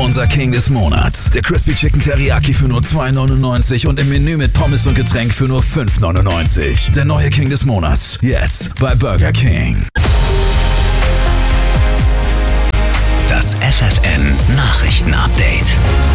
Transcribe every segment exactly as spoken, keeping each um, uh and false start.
Unser King des Monats. Der Crispy Chicken Teriyaki für nur zwei neunundneunzig und im Menü mit Pommes und Getränk für nur fünf neunundneunzig. Der neue King des Monats. Jetzt bei Burger King. Das F F N Nachrichten-Update.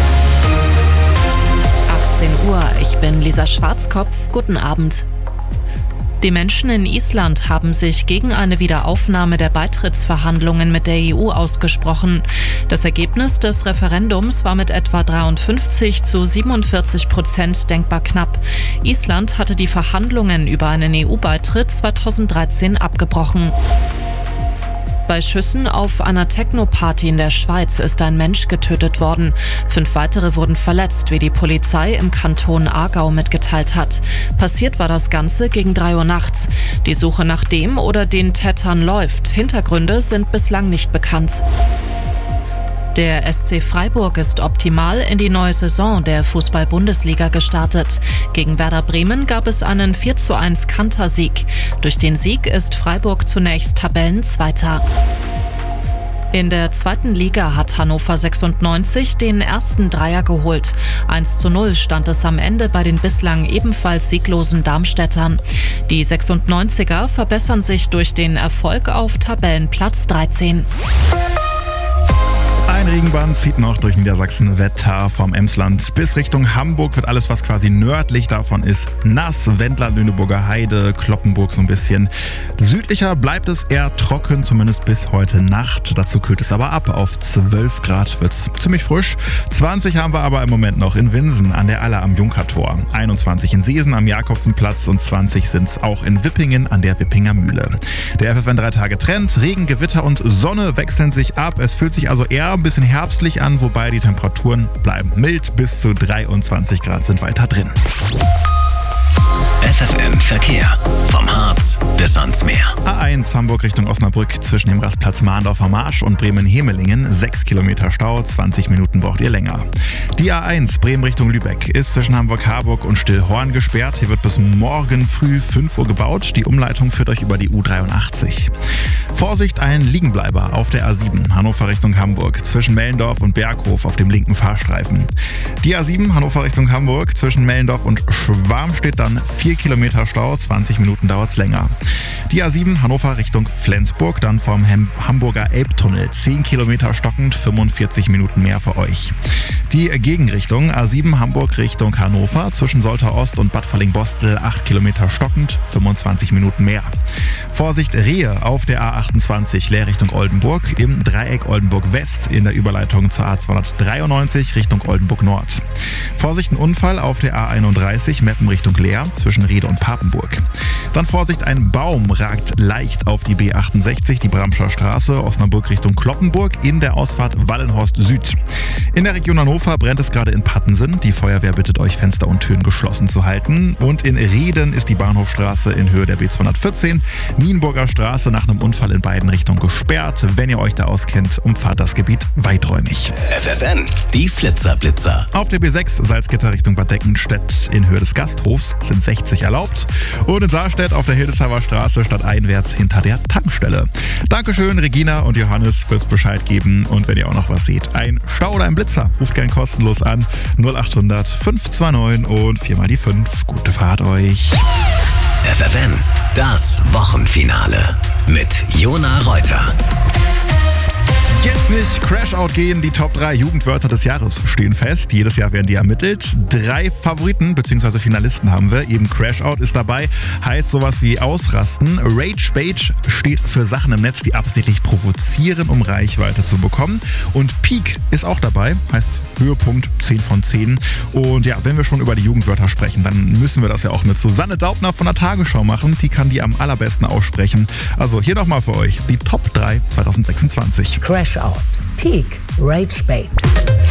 achtzehn Uhr, ich bin Lisa Schwarzkopf. Guten Abend. Die Menschen in Island haben sich gegen eine Wiederaufnahme der Beitrittsverhandlungen mit der E U ausgesprochen. Das Ergebnis des Referendums war mit etwa dreiundfünfzig zu siebenundvierzig Prozent denkbar knapp. Island hatte die Verhandlungen über einen E U-Beitritt zweitausenddreizehn abgebrochen. Bei Schüssen auf einer Techno-Party in der Schweiz ist ein Mensch getötet worden. Fünf weitere wurden verletzt, wie die Polizei im Kanton Aargau mitgeteilt hat. Passiert war das Ganze gegen drei Uhr nachts. Die Suche nach dem oder den Tätern läuft. Hintergründe sind bislang nicht bekannt. Der S C Freiburg ist optimal in die neue Saison der Fußball-Bundesliga gestartet. Gegen Werder Bremen gab es einen vier zu eins Kantersieg. Durch den Sieg ist Freiburg zunächst Tabellenzweiter. In der zweiten Liga hat Hannover sechsundneunzig den ersten Dreier geholt. eins zu null stand es am Ende bei den bislang ebenfalls sieglosen Darmstädtern. Die sechsundneunziger verbessern sich durch den Erfolg auf Tabellenplatz dreizehn. Ein Regenband zieht noch durch Niedersachsen. Wetter vom Emsland bis Richtung Hamburg wird alles, was quasi nördlich davon ist, nass. Wendland, Lüneburger Heide, Cloppenburg so ein bisschen. Südlicher bleibt es eher trocken, zumindest bis heute Nacht. Dazu kühlt es aber ab. Auf zwölf Grad wird es ziemlich frisch. zwanzig haben wir aber im Moment noch in Winsen an der Aller am Junkertor. einundzwanzig in Seesen am Jakobsenplatz und zwanzig sind es auch in Wippingen an der Wippinger Mühle. Der F F N drei Tage Trend. Regen, Gewitter und Sonne wechseln sich ab. Es fühlt sich also eher ein bisschen herbstlich an, wobei die Temperaturen bleiben mild. Bis zu dreiundzwanzig Grad sind weiter drin. F F N Verkehr. Vom Harz bis ans Meer. A eins Hamburg Richtung Osnabrück zwischen dem Rastplatz Mahndorfer Marsch und Bremen-Hemelingen. sechs Kilometer Stau, zwanzig Minuten braucht ihr länger. Die A eins Bremen Richtung Lübeck ist zwischen Hamburg-Harburg und Stillhorn gesperrt. Hier wird bis morgen früh fünf Uhr gebaut. Die Umleitung führt euch über die U dreiundachtzig. Vorsicht, ein Liegenbleiber auf der A sieben Hannover Richtung Hamburg zwischen Mellendorf und Berghof auf dem linken Fahrstreifen. Die A sieben Hannover Richtung Hamburg zwischen Mellendorf und Schwarm steht dann vier Kilometer Stau, zwanzig Minuten dauert's länger. Die A sieben Hannover Richtung Flensburg, dann vom Hem- Hamburger Elbtunnel, zehn Kilometer stockend, fünfundvierzig Minuten mehr für euch. Die Gegenrichtung A sieben Hamburg Richtung Hannover zwischen Soltau Ost und Bad Falling-Bostel, acht Kilometer stockend, fünfundzwanzig Minuten mehr. Vorsicht, Rehe auf der A achtundzwanzig Leer Richtung Oldenburg, im Dreieck Oldenburg West in der Überleitung zur A zweihundertdreiundneunzig Richtung Oldenburg Nord. Vorsicht, ein Unfall auf der A einunddreißig Meppen Richtung Leer zwischen Riede und Papenburg. Dann Vorsicht, ein Baum ragt leicht auf die B achtundsechzig, die Bramscher Straße, Osnabrück Richtung Cloppenburg in der Ausfahrt Wallenhorst Süd. In der Region Hannover brennt es gerade in Pattensen. Die Feuerwehr bittet euch, Fenster und Türen geschlossen zu halten. Und in Rieden ist die Bahnhofstraße in Höhe der B zweihundertvierzehn, Nienburger Straße nach einem Unfall in beiden Richtungen gesperrt. Wenn ihr euch da auskennt, umfahrt das Gebiet weiträumig. F F N, die Flitzerblitzer. Auf der B sechs Salzgitter Richtung Bad Deckenstedt in Höhe des Gasthofs sind sechzig erlaubt. Und in Saarstedt auf der Hildesheimer Straße stadteinwärts hinter der Tankstelle. Dankeschön Regina und Johannes fürs Bescheid geben. Und wenn ihr auch noch was seht, ein Stau oder ein Blitzer, ruft gern kostenlos an. null achthundert fünf zwei neun und viermal die fünf. Gute Fahrt euch. F F N, das Wochenfinale mit Jona Reuter. Jetzt nicht Crash-Out gehen, die Top drei Jugendwörter des Jahres stehen fest. Jedes Jahr werden die ermittelt. Drei Favoriten bzw. Finalisten haben wir. Eben Crash-Out ist dabei, heißt sowas wie ausrasten. Rage-Bait steht für Sachen im Netz, die absichtlich provozieren, um Reichweite zu bekommen. Und Peak ist auch dabei, heißt Höhepunkt zehn von zehn. Und ja, wenn wir schon über die Jugendwörter sprechen, dann müssen wir das ja auch mit Susanne Daubner von der Tagesschau machen. Die kann die am allerbesten aussprechen. Also hier nochmal für euch die Top drei zwanzig sechsundzwanzig. Crash Out, Peak, Rage Bait.